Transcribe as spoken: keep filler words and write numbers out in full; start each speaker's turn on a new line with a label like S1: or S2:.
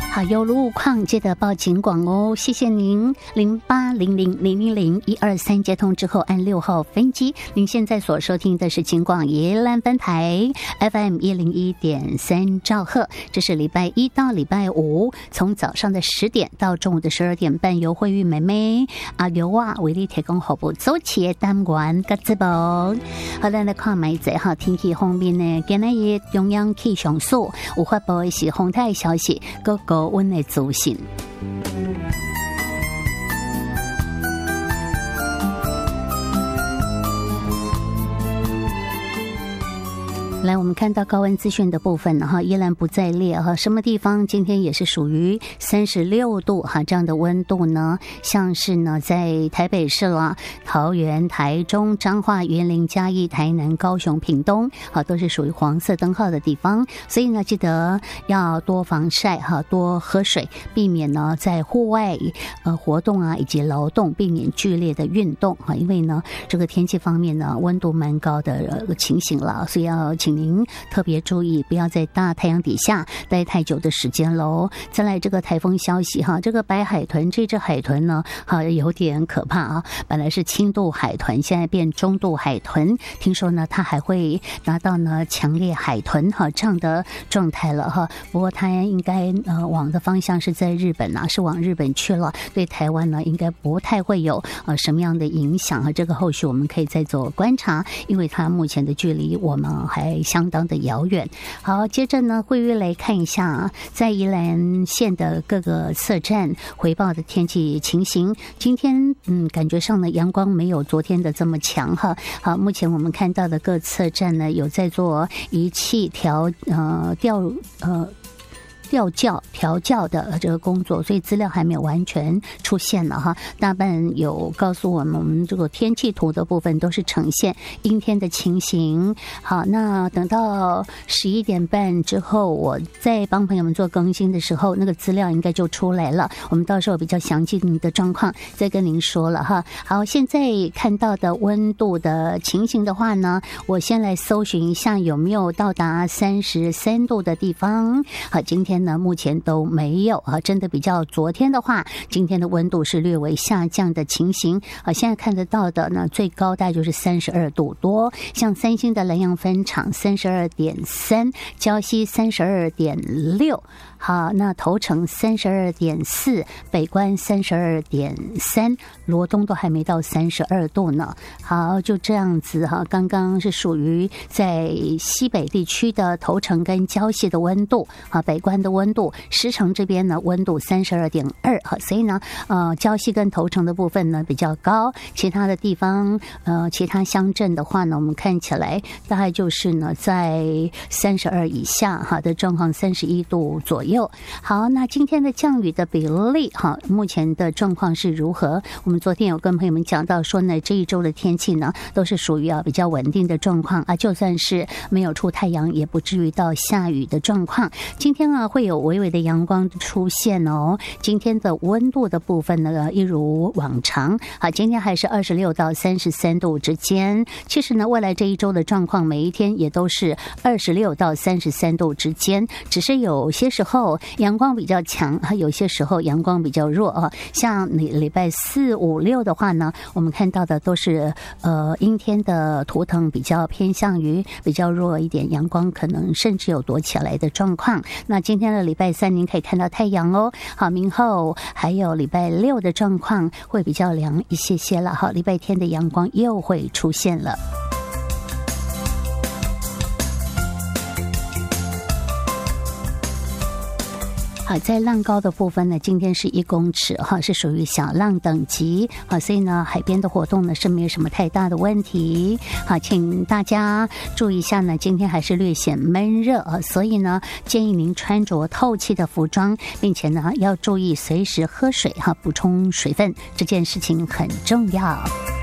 S1: 好，有路况记得报警广哦，谢谢您。零八零零零零零一二三接通之后按六号分机。您现在所收听的是警广宜兰分台 F M 一零一点三兆赫，这是礼拜一到礼拜五，从早上的十点到中午的十二点半，由慧玉妹妹阿尤啊为你提供服务，早起的单元各自报。好，咱来看每一哈天气方面呢，今日中央气象署有发布的是风台消息，各个高温的资讯。来，我们看到高温资讯的部分哈，依然不在列哈，什么地方今天也是属于三十六度哈这样的温度呢？像是呢在台北市啦、桃园、台中、彰化、云林、嘉义、台南、高雄、屏东，好都是属于黄色灯号的地方，所以呢记得要多防晒哈，多喝水，避免呢在户外呃活动啊以及劳动，避免剧烈的运动哈，因为呢这个天气方面呢温度蛮高的呃情形了，所以要请您特别注意，不要在大太阳底下待太久的时间喽。再来这个台风消息哈，这个白海豚这只海豚呢，哈有点可怕啊，本来是轻度海豚，现在变中度海豚，听说呢它还会达到呢强烈海豚哈这样的状态了哈。不过它应该呃往的方向是在日本啊，是往日本去了，对台湾呢应该不太会有呃什么样的影响啊。这个后续我们可以再做观察，因为它目前的距离我们还相当的遥远。好，接着呢，慧玉来看一下啊，在宜兰县的各个测站回报的天气情形。今天嗯，感觉上呢，阳光没有昨天的这么强哈。好，目前我们看到的各测站呢，有在做仪器调呃调呃。调教调教的这个工作，所以资料还没有完全出现了哈。大半有告诉我们，我们这个天气图的部分都是呈现阴天的情形。好，那等到十一点半之后，我再帮朋友们做更新的时候，那个资料应该就出来了。我们到时候比较详尽的状况再跟您说了哈。好，现在看到的温度的情形的话呢，我先来搜寻一下有没有到达三十三度的地方。好，今天呢目前都没有啊，真的比较昨天的话，今天的温度是略微下降的情形啊。现在看得到的呢，最高大概就是三十二度多，像三星的南洋分厂三十二点三，礁溪三十二点六。好，那头城三十二点四，北关三十二点三，罗东都还没到三十二度呢。好，就这样子哈，刚刚是属于在西北地区的头城跟礁溪的温度啊，北关的温度，石城这边呢温度三十二点二哈，所以呢呃礁溪跟头城的部分呢比较高，其他的地方呃其他乡镇的话呢，我们看起来大概就是呢在三十二以下哈的状况，三十一度左右。好，那今天的降雨的比例哈，目前的状况是如何？我们昨天有跟朋友们讲到说呢，这一周的天气呢都是属于啊比较稳定的状况啊，就算是没有出太阳，也不至于到下雨的状况。今天啊会有微微的阳光出现哦。今天的温度的部分呢，一如往常啊，今天还是二十六到三十三度之间。其实呢，未来这一周的状况，每一天也都是二十六到三十三度之间，只是有些时候阳光比较强，有些时候阳光比较弱啊。像礼礼拜四、五、六的话呢，我们看到的都是呃阴天的图腾，比较偏向于比较弱一点，阳光可能甚至有躲起来的状况。那今天的礼拜三，您可以看到太阳哦。好，明后还有礼拜六的状况会比较凉一些些了。好，礼拜天的阳光又会出现了。好，在浪高的部分呢，今天是一公尺哈，是属于小浪等级啊，所以呢，海边的活动呢是没有什么太大的问题。好，请大家注意一下呢，今天还是略显闷热啊，所以呢，建议您穿着透气的服装，并且呢，要注意随时喝水哈，补充水分，这件事情很重要。